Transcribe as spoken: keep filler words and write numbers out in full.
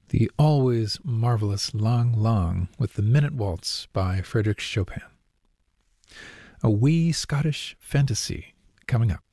The always marvelous Lang Lang with the Minute Waltz by Frédéric Chopin. A wee Scottish fantasy coming up.